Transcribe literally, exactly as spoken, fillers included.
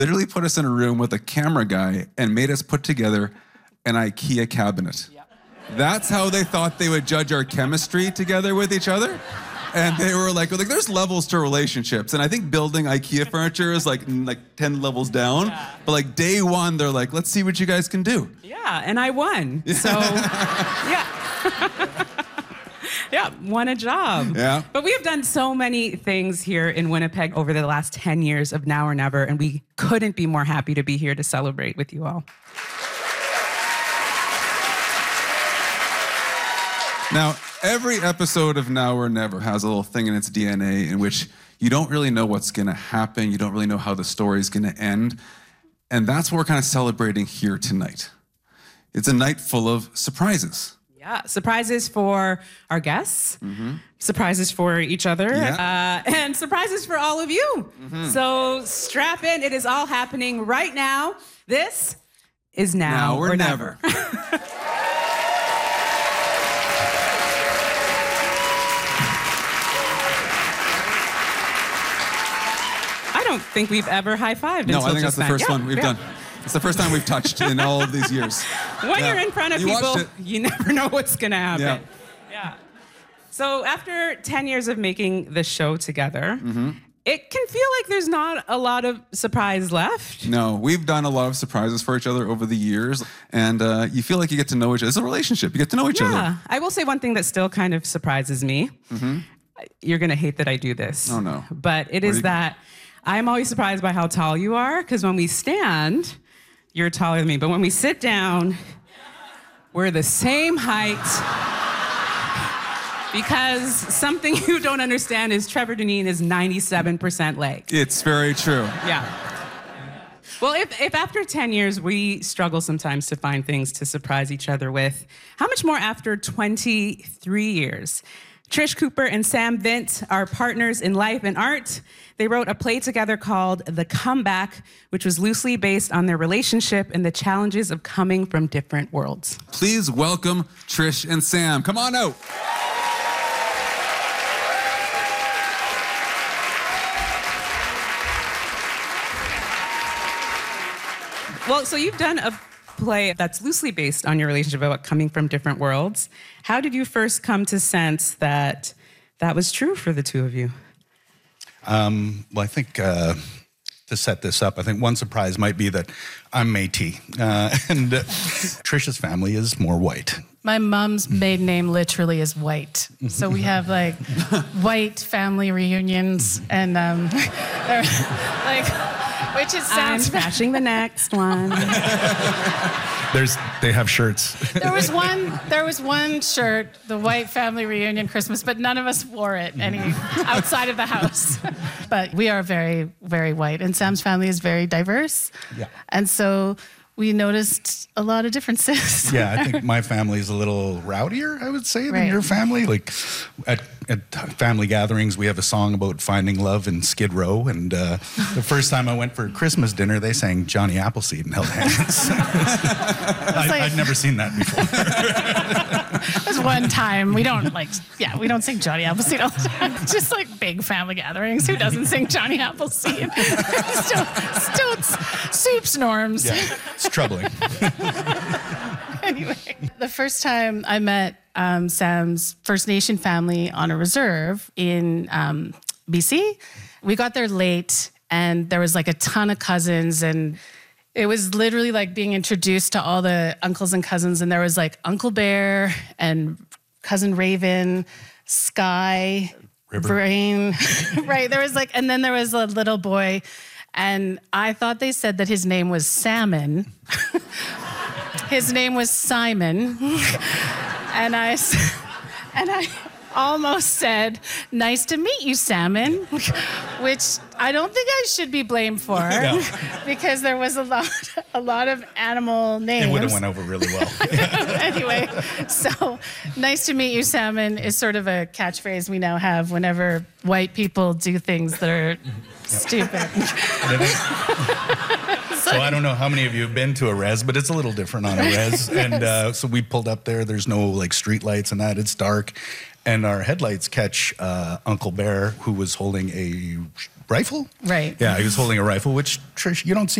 literally put us in a room with a camera guy and made us put together an IKEA cabinet. Yeah. That's how they thought they would judge our chemistry together with each other. And they were like, like, there's levels to relationships. And I think building IKEA furniture is like like ten levels down. Yeah. But like day one, they're like, let's see what you guys can do. Yeah, and I won. So, yeah. Yeah, won a job. Yeah. But we have done so many things here in Winnipeg over the last ten years of Now or Never, and we couldn't be more happy to be here to celebrate with you all. Now, every episode of Now or Never has a little thing in its D N A in which you don't really know what's going to happen. You don't really know how the story's going to end. And that's what we're kind of celebrating here tonight. It's a night full of surprises. Yeah, surprises for our guests, mm-hmm. surprises for each other, yeah. uh, and surprises for all of you. Mm-hmm. So strap in. It is all happening right now. This is Now, now or, or Never. never. I don't think we've ever high-fived. No, until I think that's just the now. first yeah, one we've yeah. done. It's the first time we've touched in all of these years. When yeah. you're in front of you people, you never know what's going to happen. Yeah. yeah. So after ten years of making the show together, mm-hmm. it can feel like there's not a lot of surprise left. No, we've done a lot of surprises for each other over the years, and uh, you feel like you get to know each other. It's a relationship. You get to know each yeah. other. Yeah, I will say one thing that still kind of surprises me. Mm-hmm. You're going to hate that I do this. Oh, no. But it Where is you... that I'm always surprised by how tall you are, because when we stand, you're taller than me. But when we sit down, we're the same height. Because something you don't understand is Trevor Deneen is ninety-seven percent leg. It's very true. Yeah. Well, if, if after ten years we struggle sometimes to find things to surprise each other with, how much more after twenty-three years? Trish Cooper and Sam Vint are partners in life and art. They wrote a play together called The Comeback, which was loosely based on their relationship and the challenges of coming from different worlds. Please welcome Trish and Sam. Come on out. Well, so you've done a play that's loosely based on your relationship about coming from different worlds. How did you first come to sense that that was true for the two of you? Um, well, I think uh, to set this up, I think one surprise might be that I'm Métis, uh, and uh, Trisha's family is more white. My mom's maiden name literally is White. So we have like white family reunions and um, like, which is sounds... I'm smashing the next one. There's, they have shirts. There was one, there was one shirt, the white family reunion Christmas, but none of us wore it any outside of the house. But we are very, very white, and Sam's family is very diverse. Yeah. And so we noticed a lot of differences. Yeah, I think my family is a little rowdier, I would say, than right. your family. Like at, at family gatherings, we have a song about finding love in Skid Row. And uh, the first time I went for Christmas dinner, they sang Johnny Appleseed and held hands. I, like, I'd never seen that before. It was one time. We don't like, yeah, we don't sing Johnny Appleseed all the time. Just like big family gatherings. Who doesn't sing Johnny Appleseed? still, still it's soups norms. Yeah, it's troubling. Anyway, the first time I met um, Sam's First Nation family on a reserve in um, B C, we got there late and there was like a ton of cousins, and it was literally like being introduced to all the uncles and cousins, and there was like Uncle Bear and Cousin Raven, Sky, River. Brain, right? There was like, and then there was a little boy, and I thought they said that his name was Salmon. His name was Simon, and I, and I almost said, "Nice to meet you, Salmon," which I don't think I should be blamed for, no. Because there was a lot, a lot of animal names. It would have went over really well. Anyway, so "Nice to meet you, Salmon" is sort of a catchphrase we now have whenever white people do things that are stupid. So I don't know how many of you have been to a res, but it's a little different on a res. And uh, so we pulled up there. There's no like street lights and that. It's dark. and our headlights catch uh, Uncle Bear, who was holding a rifle. Right. Yeah, he was holding a rifle, which Trish, you don't see